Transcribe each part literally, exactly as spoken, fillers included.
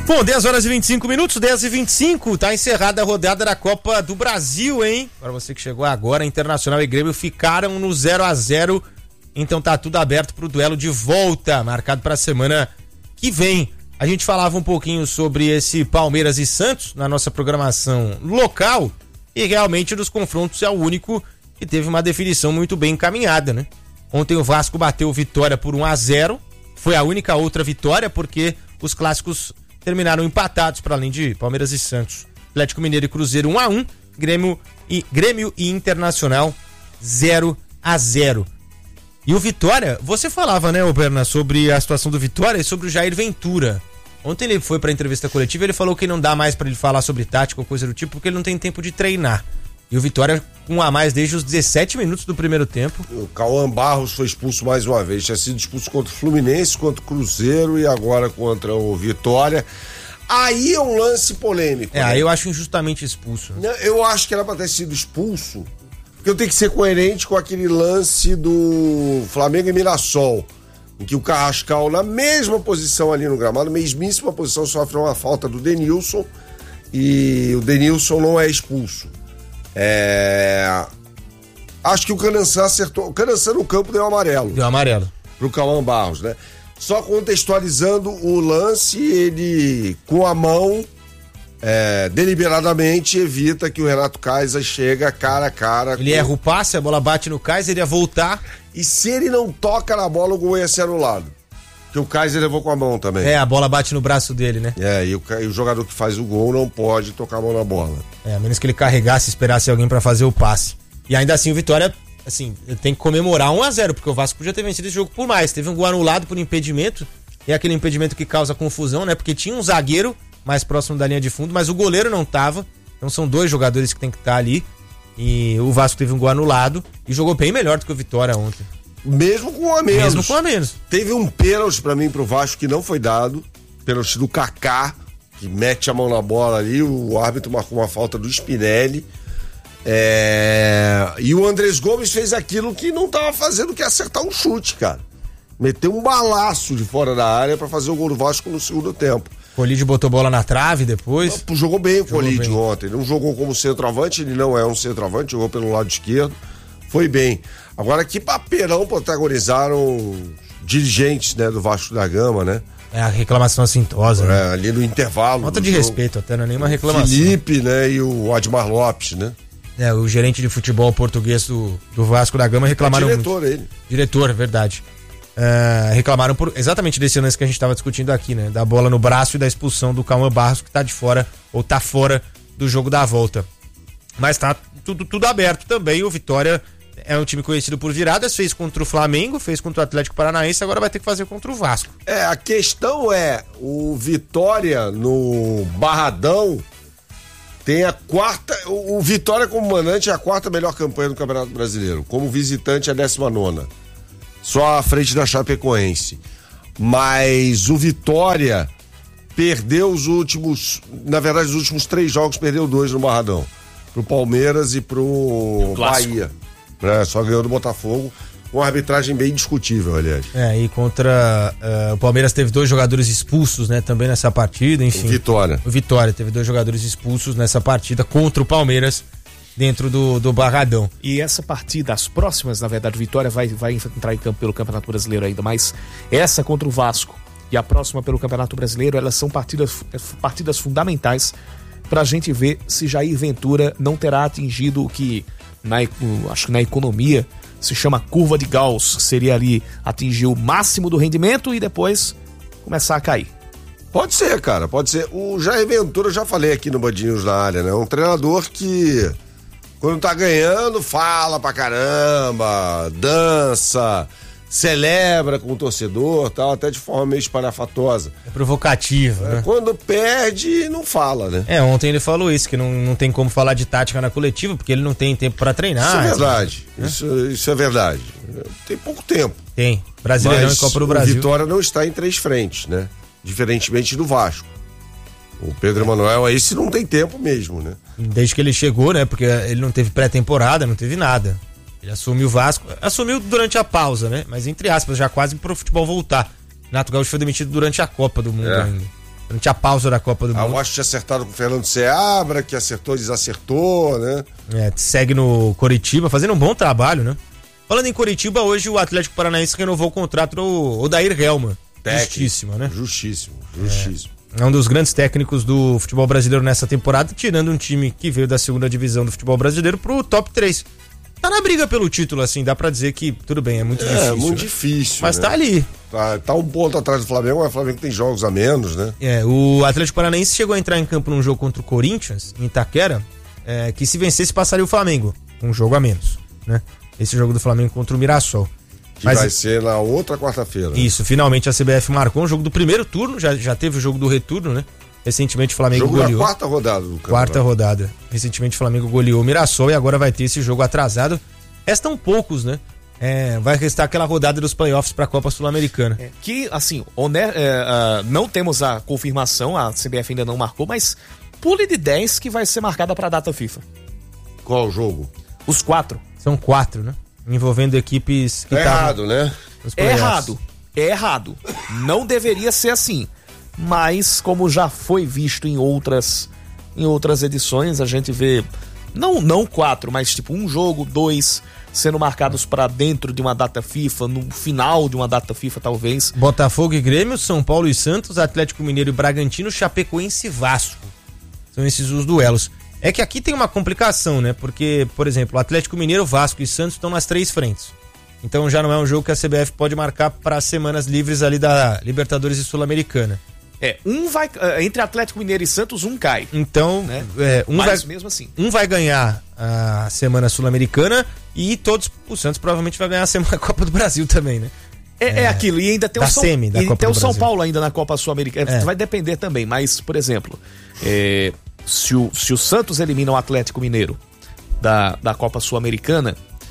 Bom, dez horas e vinte e cinco minutos, dez e vinte e cinco, tá encerrada a rodada da Copa do Brasil, hein? Para você que chegou agora, Internacional e Grêmio ficaram no zero a zero, então tá tudo aberto pro duelo de volta, marcado pra semana que vem. A gente falava um pouquinho sobre esse Palmeiras e Santos na nossa programação local e realmente dos confrontos é o único que teve uma definição muito bem encaminhada, né? Ontem o Vasco bateu Vitória por um a zero, foi a única outra vitória porque os clássicos terminaram empatados, para além de Palmeiras e Santos. Atlético Mineiro e Cruzeiro um a um, Grêmio e, Grêmio e Internacional zero a zero. E o Vitória, você falava, né, Berna, sobre a situação do Vitória e sobre o Jair Ventura. Ontem ele foi pra entrevista coletiva e ele falou que não dá mais para ele falar sobre tática ou coisa do tipo, porque ele não tem tempo de treinar. E o Vitória com um a mais desde os dezessete minutos do primeiro tempo. O Cauã Barros foi expulso mais uma vez. Tinha sido expulso contra o Fluminense, contra o Cruzeiro e agora contra o Vitória. Aí é um lance polêmico. É, né? aí eu acho injustamente expulso. Eu acho que era pra ter sido expulso, porque eu tenho que ser coerente com aquele lance do Flamengo e Mirassol, em que o Carrascal, na mesma posição ali no gramado, mesmíssima posição, sofre uma falta do Denilson e o Denilson não é expulso. É... Acho que o Canaçã acertou. O Canaçã no campo deu amarelo. Deu amarelo. Pro Cauã Barros, né? Só contextualizando o lance, ele com a mão é, deliberadamente evita que o Renato Kaiser chega cara a cara. Ele com... erra o passe, a bola bate no Kaiser, ele ia voltar. E se ele não toca na bola, o gol ia ser anulado. Porque o Kaiser levou com a mão também. É, a bola bate no braço dele, né? É, e o, e o jogador que faz o gol não pode tocar a mão na bola. É, a menos que ele carregasse, esperasse alguém pra fazer o passe. E ainda assim o Vitória, assim, tem que comemorar um a zero, porque o Vasco podia ter vencido esse jogo por mais. Teve um gol anulado por impedimento, e é aquele impedimento que causa confusão, né? Porque tinha um zagueiro mais próximo da linha de fundo, mas o goleiro não tava. Então são dois jogadores que tem que estar ali. E o Vasco teve um gol anulado e jogou bem melhor do que o Vitória ontem. Mesmo com um a menos. Mesmo com um a menos. Teve um pênalti pra mim pro Vasco que não foi dado. Pênalti do Kaká, que mete a mão na bola ali. O árbitro marcou uma falta do Spinelli. É... E o Andrés Gomes fez aquilo que não tava fazendo, que é acertar um chute, cara. Meteu um balaço de fora da área pra fazer o gol do Vasco no segundo tempo. Colide botou bola na trave depois. Não, jogou bem o Colide ontem. Não jogou como centroavante, ele não é um centroavante, jogou pelo lado esquerdo. Foi bem. Agora, que papelão protagonizaram dirigentes, né, do Vasco da Gama, né? É a reclamação assintosa, é, né? Ali no intervalo. Falta de jogo. Respeito, até não é nenhuma reclamação. Felipe, né, e o Admar Lopes, né? É, o gerente de futebol português do, do Vasco da Gama reclamaram. É diretor, muito. ele. Diretor, verdade. Uh, reclamaram por exatamente desse lance que a gente estava discutindo aqui, né? Da bola no braço e da expulsão do Cauã Barros, que tá de fora, ou tá fora do jogo da volta. Mas tá tudo, tudo aberto também. O Vitória é um time conhecido por viradas, fez contra o Flamengo, fez contra o Atlético Paranaense, agora vai ter que fazer contra o Vasco. É, a questão é, o Vitória no Barradão tem a quarta, o, o Vitória como mandante é a quarta melhor campanha do Campeonato Brasileiro, como visitante é a décima nona. Só à frente da Chapecoense. Mas o Vitória perdeu os últimos, na verdade, os últimos três jogos, perdeu dois no Barradão. Pro Palmeiras e pro Bahia. É, só ganhou do Botafogo. Uma arbitragem bem discutível, aliás. É, e contra uh, o Palmeiras teve dois jogadores expulsos, né, também nessa partida, enfim. O Vitória. O Vitória teve dois jogadores expulsos nessa partida contra o Palmeiras. Dentro do, do Barradão. E essa partida, as próximas, na verdade, o Vitória vai, vai entrar em campo pelo Campeonato Brasileiro ainda, mas essa contra o Vasco e a próxima pelo Campeonato Brasileiro, elas são partidas, partidas fundamentais pra gente ver se Jair Ventura não terá atingido o que, na, acho que na economia, se chama curva de Gauss, que seria ali atingir o máximo do rendimento e depois começar a cair. Pode ser, cara, pode ser. O Jair Ventura, eu já falei aqui no Bandinhos na área, né? Um treinador que... Quando tá ganhando, fala pra caramba, dança, celebra com o torcedor, tal, até de forma meio espalhafatosa. É provocativo, é, né? Quando perde, não fala, né? É, ontem ele falou isso, que não, não tem como falar de tática na coletiva, porque ele não tem tempo pra treinar. Isso é verdade, né? isso, isso é verdade. Tem pouco tempo. Tem, Brasileirão e Copa do Brasil. O Vitória não está em três frentes, né? Diferentemente do Vasco. O Pedro Emanuel, esse não tem tempo mesmo, né? Desde que ele chegou, né? Porque ele não teve pré-temporada, não teve nada. Ele assumiu o Vasco, assumiu durante a pausa, né? Mas entre aspas, já quase pro futebol voltar. Renato Gaúcho foi demitido durante a Copa do Mundo é. ainda. durante a pausa da Copa do Mundo. Ah, eu acho que tinha acertado com o Fernando Seabra, que acertou e desacertou, né? É, segue no Coritiba, fazendo um bom trabalho, né? Falando em Coritiba, hoje o Atlético Paranaense renovou o contrato do Odair Helman. Justíssimo, né? Justíssimo, justíssimo. É, é um dos grandes técnicos do futebol brasileiro nessa temporada, tirando um time que veio da segunda divisão do futebol brasileiro pro top três. Tá na briga pelo título, assim, dá pra dizer que, tudo bem, é muito é, difícil. É, muito né? difícil. Mas né? tá ali. Tá, tá um ponto atrás do Flamengo, mas o Flamengo tem jogos a menos, né? É, o Atlético Paranaense chegou a entrar em campo num jogo contra o Corinthians, em Itaquera, é, que se vencesse passaria o Flamengo, um jogo a menos, né? Esse jogo do Flamengo contra o Mirassol. Que Mas, vai ser na outra quarta-feira. Isso, finalmente a C B F marcou um jogo do primeiro turno, já, já teve o jogo do retorno, né? Recentemente o Flamengo jogo goleou. da quarta rodada do campeonato. Quarta rodada. Recentemente o Flamengo goleou o Mirassol e agora vai ter esse jogo atrasado. Restam poucos, né? É, vai restar aquela rodada dos playoffs para a Copa Sul-Americana. É, que, assim, oner, é, uh, não temos a confirmação, a C B F ainda não marcou, mas pule de dez que vai ser marcada para a data FIFA. Qual o jogo? Os quatro. São quatro, né? Envolvendo equipes que é tavam errado, né? É errado. É errado. Não deveria ser assim. Mas, como já foi visto em outras, em outras edições, a gente vê, não, não quatro, mas tipo um jogo, dois, sendo marcados para dentro de uma data FIFA, no final de uma data FIFA, talvez. Botafogo e Grêmio, São Paulo e Santos, Atlético Mineiro e Bragantino, Chapecoense e Vasco. São esses os duelos. É que aqui tem uma complicação, né? Porque, por exemplo, Atlético Mineiro, Vasco e Santos estão nas três frentes. Então já não é um jogo que a C B F pode marcar para semanas livres ali da Libertadores e Sul-Americana. É, um vai, entre Atlético Mineiro e Santos, um cai. Então, né? é, um, Mas vai, mesmo assim. um vai ganhar a semana Sul-Americana e todos, o Santos provavelmente vai ganhar a semana Copa do Brasil também, né? É, é, é aquilo, e ainda tem da o São, semi, da e Copa tem o do São Brasil. Paulo ainda na Copa Sul-Americana. É. Vai depender também, mas, por exemplo, é, se, o, se o Santos elimina o Atlético Mineiro da, da Copa Sul-Americana,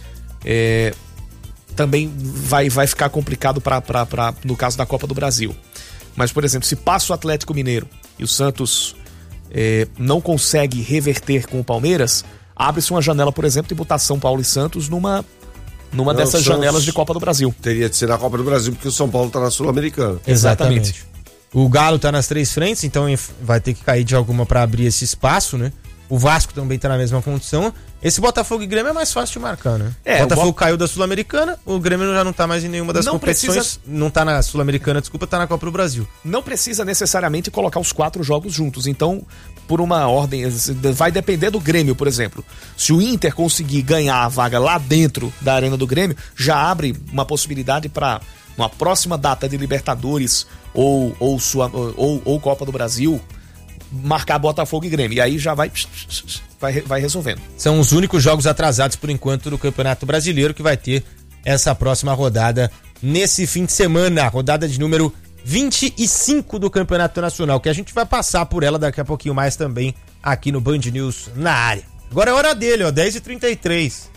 é, também vai, vai ficar complicado pra, pra, pra, no caso da Copa do Brasil. Mas, por exemplo, se passa o Atlético Mineiro e o Santos é, não consegue reverter com o Palmeiras, abre-se uma janela, por exemplo, de botar São Paulo e Santos numa, numa Não, dessas Santos janelas de Copa do Brasil. Teria de ser na Copa do Brasil, porque o São Paulo tá na Sul-Americana. Exatamente. O Galo tá nas três frentes, então vai ter que cair de alguma para abrir esse espaço, né? O Vasco também tá na mesma condição. Esse Botafogo e Grêmio é mais fácil de marcar, né? É, o Botafogo o Bo... caiu da Sul-Americana, o Grêmio já não tá mais em nenhuma das não competições. Precisa... Não tá na Sul-Americana, desculpa, tá na Copa do Brasil. Não precisa necessariamente colocar os quatro jogos juntos. Então, por uma ordem, vai depender do Grêmio, por exemplo. Se o Inter conseguir ganhar a vaga lá dentro da arena do Grêmio, já abre uma possibilidade para uma próxima data de Libertadores ou, ou, sua, ou, ou Copa do Brasil marcar Botafogo e Grêmio. E aí já vai, vai, vai resolvendo. São os únicos jogos atrasados por enquanto do Campeonato Brasileiro, que vai ter essa próxima rodada nesse fim de semana, rodada de número vinte e cinco do Campeonato Nacional, que a gente vai passar por ela daqui a pouquinho mais também aqui no Band News na área. Agora é hora dele, ó, dez e trinta e três.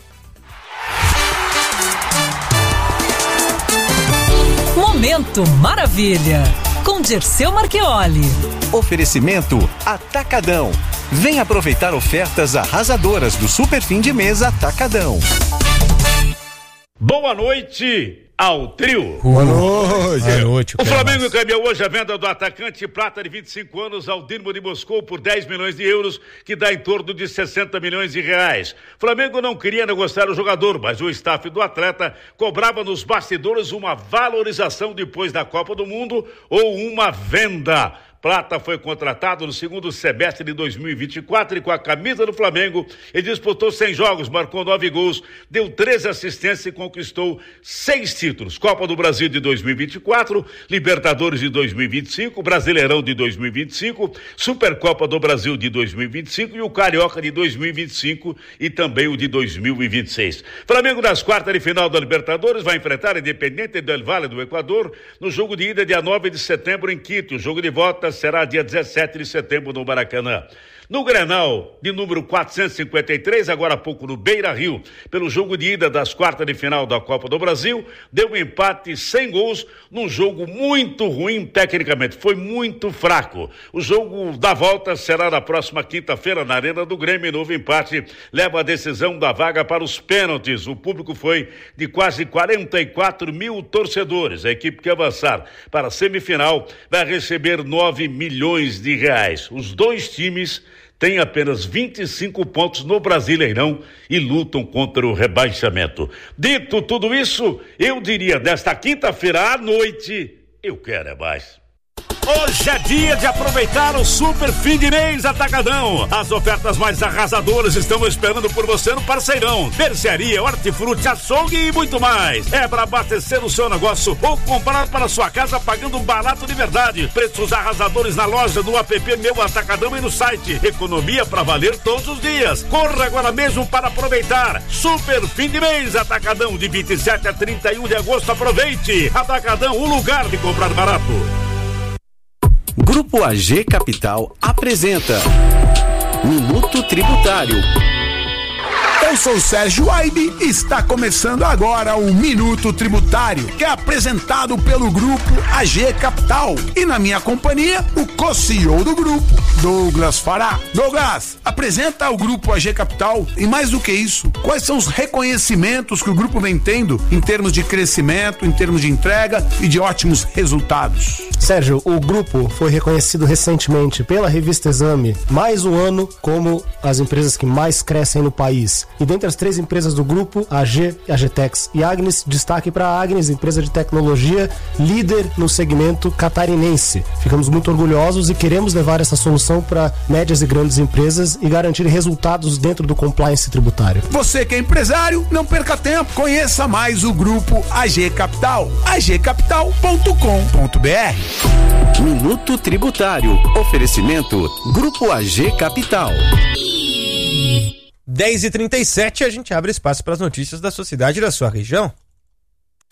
Momento Maravilha, com Dirceu Marchioli. Oferecimento Atacadão. Vem aproveitar ofertas arrasadoras do Super Fim de Mês Atacadão. Boa noite ao trio. Boa noite. Boa noite. O Flamengo encaminhou hoje a venda do atacante prata de vinte e cinco anos ao Dinamo de Moscou por dez milhões de euros, que dá em torno de sessenta milhões de reais. Flamengo não queria negociar o jogador, mas o staff do atleta cobrava nos bastidores uma valorização depois da Copa do Mundo ou uma venda. Prata foi contratado no segundo semestre de dois mil e vinte e quatro e com a camisa do Flamengo ele disputou cem jogos, marcou nove gols, deu treze assistências e conquistou seis títulos. Copa do Brasil de dois mil e vinte e quatro, Libertadores de dois mil e vinte e cinco, Brasileirão de dois mil e vinte e cinco, Supercopa do Brasil de dois mil e vinte e cinco e o Carioca de dois mil e vinte e cinco e também o de dois mil e vinte e seis. Flamengo nas quartas de final da Libertadores vai enfrentar a Independiente del Valle do Equador no jogo de ida dia nove de setembro em Quito. O jogo de volta será dia dezessete de setembro no Maracanã. No Grenal, de número quatrocentos e cinquenta e três, agora há pouco no Beira-Rio, pelo jogo de ida das quartas de final da Copa do Brasil, deu um empate sem gols num jogo muito ruim tecnicamente, foi muito fraco. O jogo da volta será na próxima quinta-feira na Arena do Grêmio. Novo empate leva a decisão da vaga para os pênaltis. O público foi de quase quarenta e quatro mil torcedores. A equipe que avançar para a semifinal vai receber nove nove milhões de reais. Os dois times têm apenas vinte e cinco pontos no Brasileirão e lutam contra o rebaixamento. Dito tudo isso, eu diria, desta quinta-feira à noite, eu quero é mais. Hoje é dia de aproveitar o super fim de mês Atacadão. As ofertas mais arrasadoras estão esperando por você no Parceirão. Mercearia, hortifruti, açougue e muito mais. É para abastecer o seu negócio ou comprar para sua casa pagando barato de verdade. Preços arrasadores na loja, do app Meu Atacadão e no site. Economia para valer todos os dias. Corra agora mesmo para aproveitar. Super fim de mês Atacadão, de vinte e sete a trinta e um de agosto. Aproveite. Atacadão, o lugar de comprar barato. Grupo A G Capital apresenta Minuto Tributário. Eu sou o Sérgio Aibe e está começando agora o Minuto Tributário, que é apresentado pelo Grupo A G Capital. E na minha companhia, o co-C E O do grupo, Douglas Fará. Douglas, apresenta o Grupo A G Capital e, mais do que isso, quais são os reconhecimentos que o grupo vem tendo em termos de crescimento, em termos de entrega e de ótimos resultados. Sérgio, o grupo foi reconhecido recentemente pela revista Exame mais um ano como as empresas que mais crescem no país. E dentre as três empresas do grupo, a G, a Agtex e a Agnes, destaque para a Agnes, empresa de tecnologia, líder no segmento catarinense. Ficamos muito orgulhosos e queremos levar essa solução para médias e grandes empresas e garantir resultados dentro do compliance tributário. Você que é empresário, não perca tempo, conheça mais o Grupo A G Capital, a g capital ponto com ponto b r. Minuto Tributário. Oferecimento Grupo A G Capital. dez e trinta e sete, a gente abre espaço para as notícias da sua cidade e da sua região.